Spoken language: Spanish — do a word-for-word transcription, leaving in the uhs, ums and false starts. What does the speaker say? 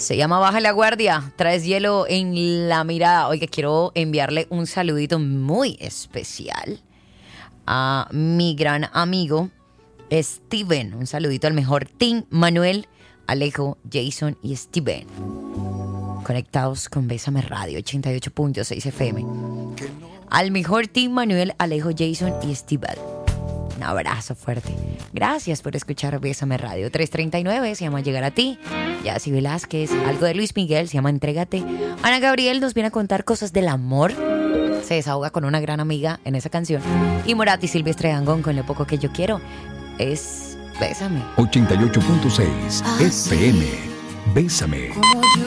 Se llama Baja la Guardia, traes hielo en la mirada. Oiga, quiero enviarle un saludito muy especial a mi gran amigo Steven. Un saludito al mejor team, Manuel, Alejo, Jason y Steven. Conectados con Bésame Radio ochenta y ocho punto seis F M. Al mejor team, Manuel, Alejo, Jason y Steven. Un abrazo fuerte. Gracias por escuchar Bésame Radio. tres treinta y nueve se llama Llegar a ti. Yacy Velázquez, algo de Luis Miguel, se llama Entrégate. Ana Gabriel nos viene a contar cosas del amor. Se desahoga con una gran amiga en esa canción. Y Morat y Silvestre Dangond con Lo poco que yo quiero. Es Bésame. ochenta y ocho punto seis F M. Bésame.